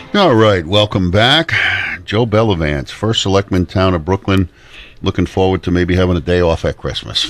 All right, welcome back. Joe Bellavance, first selectman town of Brooklyn. Looking forward to maybe having a day off at Christmas.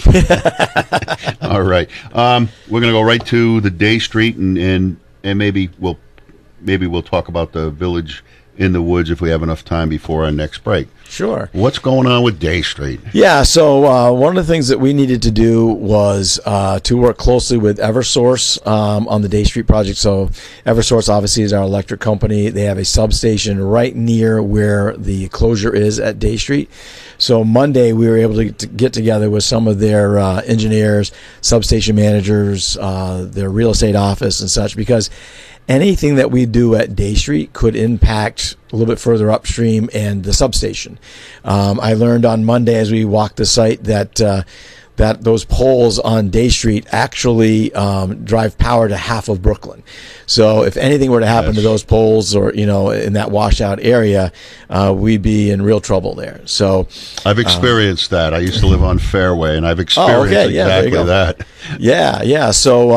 All right, we're going to go right to the Day Street, and maybe we'll talk about the Village in the Woods if we have enough time before our next break. Sure. What's going on with Day Street? Yeah, so one of the things that we needed to do was to work closely with Eversource on the Day Street project. So Eversource obviously is our electric company. They have a substation right near where the closure is at Day Street. So Monday we were able to get together with some of their engineers, substation managers, their real estate office and such, because anything that we do at Day Street could impact a little bit further upstream and the substation. I learned on Monday as we walked the site that those poles on Day Street actually drive power to half of Brooklyn. So if anything were to happen to those poles, or in that washout area, we'd be in real trouble there. So I've experienced that. I used to live on Fairway, and I've experienced exactly that. Yeah.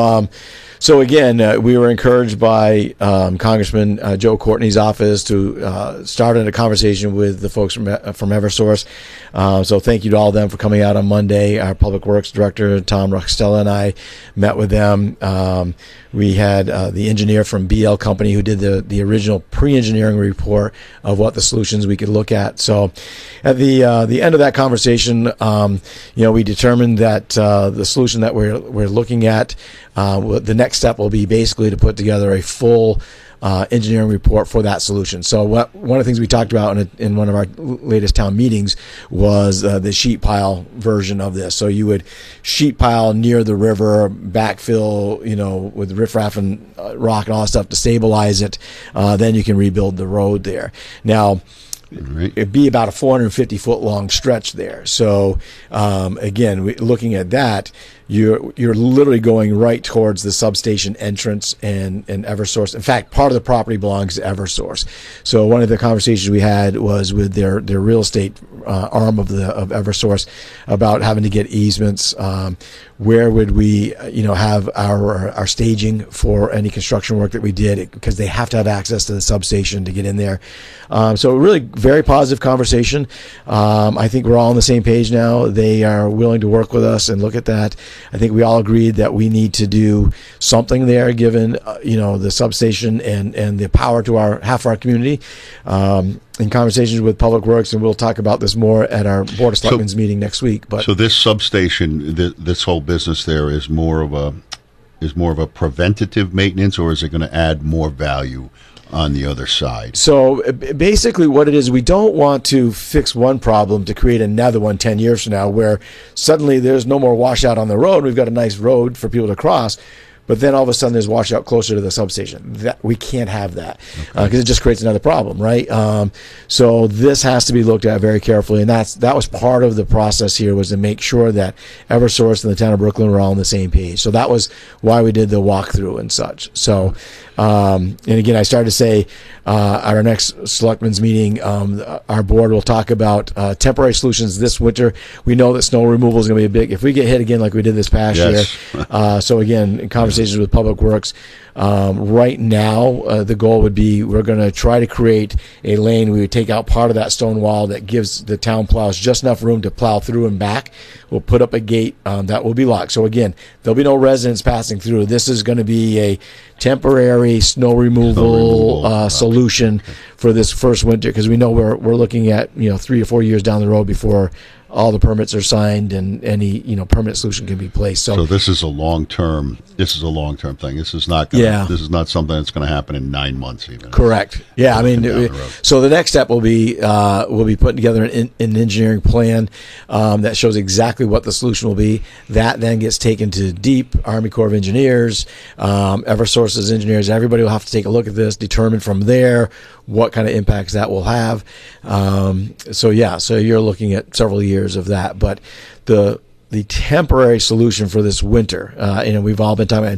So again, we were encouraged by Congressman Joe Courtney's office to start a conversation with the folks from Eversource. So thank you to all of them for coming out on Monday. Our Public Works Director, Tom Roxtella, and I met with them. We had the engineer from BL Company who did the original pre-engineering report of what the solutions we could look at. So at the end of that conversation, we determined that the solution that we're looking at, the next step will be basically to put together a full engineering report for that solution. So one of the things we talked about in one of our latest town meetings was the sheet pile version of this. So you would sheet pile near the river, backfill, with riffraff and rock and all that stuff to stabilize it. Then you can rebuild the road there. Now, it'd be about a 450-foot long stretch there. So again, looking at that, you're literally going right towards the substation entrance and Eversource. In fact, part of the property belongs to Eversource. So one of the conversations we had was with their real estate arm of Eversource about having to get easements. Where would we, have our staging for any construction work that we did, because they have to have access to the substation to get in there. So really very positive conversation. I think we're all on the same page now. They are willing to work with us and look at that. I think we all agreed that we need to do something there, given the substation and the power to half our community. In conversations with Public Works, and we'll talk about this more at our Board of Selectmen's meeting next week. But so this substation, this whole business there is more of a preventative maintenance, or is it going to add more value on the other side? So basically what it is, we don't want to fix one problem to create another one 10 years from now, where suddenly there's no more washout on the road. We've got a nice road for people to cross, but then all of a sudden there's washout closer to the substation. That we can't have that, because it just creates another problem, right? So this has to be looked at very carefully, and that was part of the process here, was to make sure that Eversource and the town of Brooklyn were all on the same page. So that was why we did the walkthrough and such. So and again, I started to say at our next selectmen's meeting, our board will talk about temporary solutions this winter. We know that snow removal is going to be if we get hit again like we did this past year. So again, in conversations with Public Works, right now the goal would be, we're going to try to create a lane. We would take out part of that stone wall that gives the town plows just enough room to plow through and back. We'll put up a gate that will be locked. So again, there'll be no residents passing through. This is going to be a temporary snow removal solution for this first winter, because we know we're looking at 3 or 4 years down the road before all the permits are signed and any permanent solution can be placed. So this is a long term. This is a long term thing. This is not. This is not something that's going to happen in 9 months even. Correct. Yeah. I mean, so the next step will be putting together an engineering plan that shows exactly what the solution will be. That then gets taken to DEEP, Army Corps of Engineers, Eversource's engineers. Everybody will have to take a look at this, determine from there what kind of impacts that will have. So you're looking at several years of that, but the temporary solution for this winter, we've all been talking about